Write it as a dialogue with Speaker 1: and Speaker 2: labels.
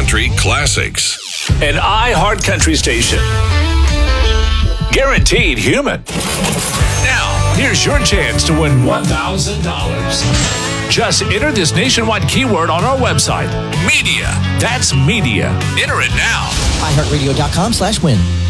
Speaker 1: Country classics.
Speaker 2: An iHeart Country station. Guaranteed human. Now, here's your chance to win $1,000. Just enter this nationwide keyword on our website. Media. That's media. Enter it now.
Speaker 3: iHeartRadio.com/win.